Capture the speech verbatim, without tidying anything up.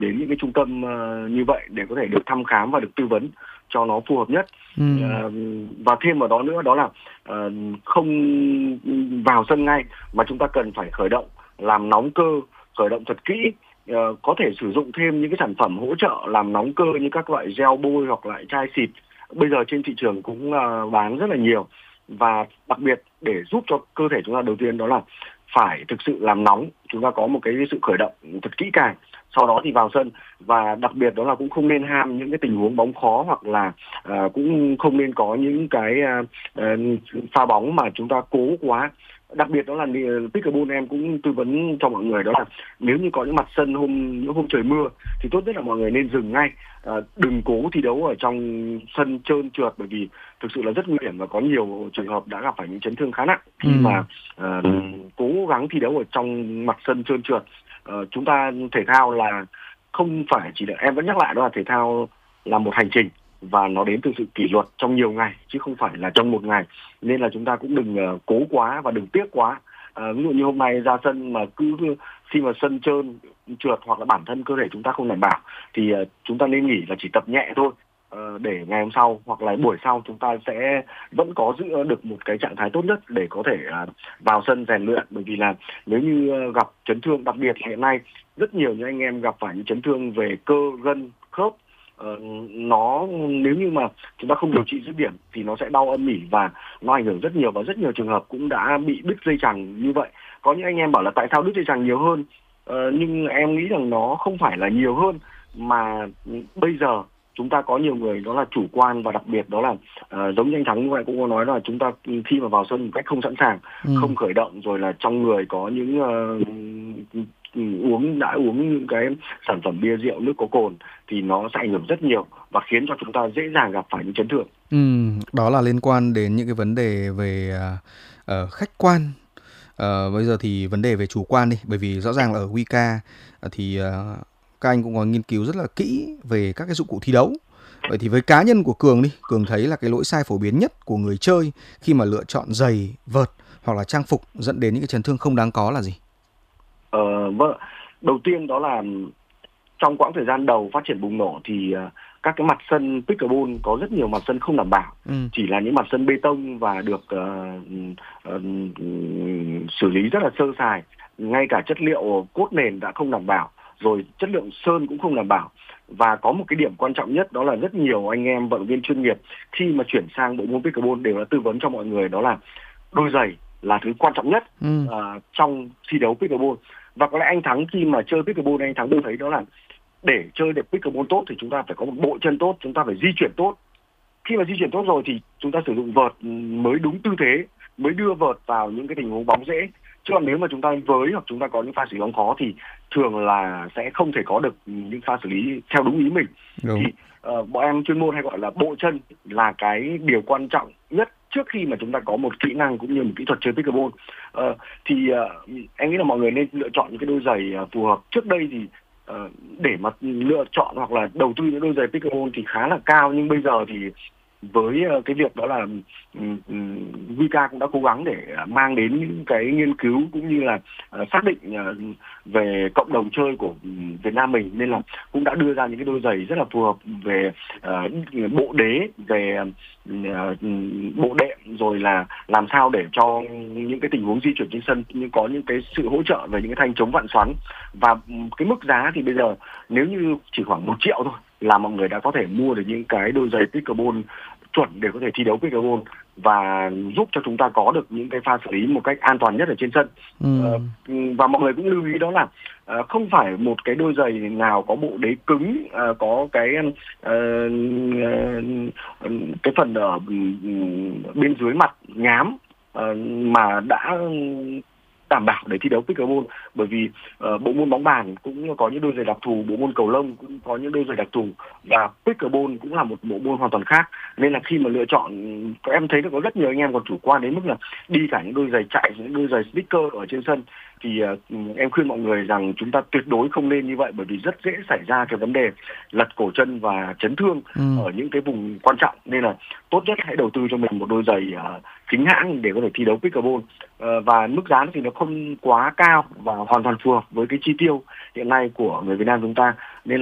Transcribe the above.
đến những cái trung tâm uh, như vậy để có thể được thăm khám và được tư vấn cho nó phù hợp nhất. Ừ. Uh, và thêm vào đó nữa đó là uh, không vào sân ngay mà chúng ta cần phải khởi động, làm nóng cơ, khởi động thật kỹ. Uh, có thể sử dụng thêm những cái sản phẩm hỗ trợ làm nóng cơ như các loại gel bôi hoặc loại chai xịt. Bây giờ trên thị trường cũng uh, bán rất là nhiều. Và đặc biệt để giúp cho cơ thể chúng ta, đầu tiên đó là phải thực sự làm nóng, chúng ta có một cái sự khởi động thật kỹ càng, sau đó thì vào sân. Và đặc biệt đó là cũng không nên ham những cái tình huống bóng khó, hoặc là uh, cũng không nên có những cái uh, uh, pha bóng mà chúng ta cố quá. Đặc biệt đó là pickleball em cũng tư vấn cho mọi người đó là nếu như có những mặt sân hôm những hôm trời mưa thì tốt nhất là mọi người nên dừng ngay, à, đừng cố thi đấu ở trong sân trơn trượt, bởi vì thực sự là rất nguy hiểm và có nhiều trường hợp đã gặp phải những chấn thương khá nặng khi ừ. mà à, cố gắng thi đấu ở trong mặt sân trơn trượt. À, chúng ta thể thao là không phải chỉ là, em vẫn nhắc lại đó là thể thao là một hành trình và nó đến từ sự kỷ luật trong nhiều ngày chứ không phải là trong một ngày, nên là chúng ta cũng đừng uh, cố quá và đừng tiếc quá. Uh, ví dụ như hôm nay ra sân mà cứ khi mà sân trơn trượt hoặc là bản thân cơ thể chúng ta không đảm bảo thì uh, chúng ta nên nghỉ, là chỉ tập nhẹ thôi, uh, để ngày hôm sau hoặc là buổi sau chúng ta sẽ vẫn có giữ được một cái trạng thái tốt nhất để có thể uh, vào sân rèn luyện. Bởi vì là nếu như uh, gặp chấn thương, đặc biệt hiện nay rất nhiều những anh em gặp phải những chấn thương về cơ, gân, khớp. Uh, nó nếu như mà chúng ta không điều trị dứt điểm thì nó sẽ đau âm ỉ và nó ảnh hưởng rất nhiều, và rất nhiều trường hợp cũng đã bị đứt dây chằng như vậy. Có những anh em bảo là tại sao đứt dây chằng nhiều hơn, uh, nhưng em nghĩ rằng nó không phải là nhiều hơn, mà bây giờ chúng ta có nhiều người đó là chủ quan, và đặc biệt đó là uh, giống như anh Thắng như vậy cũng có nói là chúng ta khi mà vào sân một cách không sẵn sàng, ừ. không khởi động, rồi là trong người có những uh, uống đã uống những cái sản phẩm bia rượu, nước có cồn thì nó sẽ ảnh hưởng rất nhiều và khiến cho chúng ta dễ dàng gặp phải những chấn thương. Ừ, đó là liên quan đến những cái vấn đề về uh, khách quan. Uh, bây giờ thì vấn đề về chủ quan đi, bởi vì rõ ràng là ở vê ca uh, thì uh, các anh cũng có nghiên cứu rất là kỹ về các cái dụng cụ thi đấu. Vậy thì với cá nhân của Cường đi, Cường thấy là cái lỗi sai phổ biến nhất của người chơi khi mà lựa chọn giày, vợt hoặc là trang phục dẫn đến những cái chấn thương không đáng có là gì? Ờ, vâng. Đầu tiên đó là trong quãng thời gian đầu phát triển bùng nổ thì uh, các cái mặt sân pickleball có rất nhiều mặt sân không đảm bảo, ừ. chỉ là những mặt sân bê tông và được uh, uh, xử lý rất là sơ sài, ngay cả chất liệu cốt nền đã không đảm bảo, rồi chất lượng sơn cũng không đảm bảo. Và có một cái điểm quan trọng nhất đó là rất nhiều anh em vận động viên chuyên nghiệp khi mà chuyển sang bộ môn pickleball đều đã tư vấn cho mọi người đó là đôi giày là thứ quan trọng nhất ừ. uh, trong thi đấu pickleball. Và có lẽ anh Thắng khi mà chơi pickleball, anh Thắng đều thấy đó là để chơi được pickleball tốt thì chúng ta phải có một bộ chân tốt, chúng ta phải di chuyển tốt. Khi mà di chuyển tốt rồi thì chúng ta sử dụng vợt mới đúng tư thế, mới đưa vợt vào những cái tình huống bóng dễ. Chứ còn nếu mà chúng ta với hoặc chúng ta có những pha xử lý bóng khó thì thường là sẽ không thể có được những pha xử lý theo đúng ý mình. Đúng. Thì uh, bọn em chuyên môn hay gọi là bộ chân là cái điều quan trọng nhất trước khi mà chúng ta có một kỹ năng cũng như một kỹ thuật chơi pickleball. Uh, thì uh, em nghĩ là mọi người nên lựa chọn những cái đôi giày uh, phù hợp. Trước đây thì uh, để mà lựa chọn hoặc là đầu tư những đôi giày pickleball thì khá là cao, nhưng bây giờ thì với cái việc đó là vê ca cũng đã cố gắng để mang đến những cái nghiên cứu cũng như là xác định về cộng đồng chơi của Việt Nam mình, nên là cũng đã đưa ra những cái đôi giày rất là phù hợp về bộ đế, về bộ đệm, rồi là làm sao để cho những cái tình huống di chuyển trên sân nhưng có những cái sự hỗ trợ về những cái thanh chống vặn xoắn. Và cái mức giá thì bây giờ nếu như chỉ khoảng một triệu thôi là mọi người đã có thể mua được những cái đôi giày pickleball chuẩn để có thể thi đấu pickleball và giúp cho chúng ta có được những cái pha xử lý một cách an toàn nhất ở trên sân. Ừ. Ờ, và mọi người cũng lưu ý đó là uh, không phải một cái đôi giày nào có bộ đế cứng, uh, có cái uh, uh, cái phần ở uh, bên dưới mặt nhám uh, mà đã đảm bảo để thi đấu pickleball. Bởi vì uh, bộ môn bóng bàn cũng có những đôi giày đặc thù, bộ môn cầu lông cũng có những đôi giày đặc thù, và pickleball cũng là một bộ môn hoàn toàn khác. Nên là khi mà lựa chọn, em thấy có rất nhiều anh em còn chủ quan đến mức là đi cả những đôi giày chạy, những đôi giày sneaker ở trên sân. Thì uh, em khuyên mọi người rằng chúng ta tuyệt đối không nên như vậy, bởi vì rất dễ xảy ra cái vấn đề lật cổ chân và chấn thương ừ. ở những cái vùng quan trọng. Nên là tốt nhất hãy đầu tư cho mình một đôi giày uh, chính hãng để có thể thi đấu pickleball. Uh, và mức giá thì nó không quá cao và hoàn toàn phù hợp với cái chi tiêu hiện nay của người Việt Nam chúng ta. Nên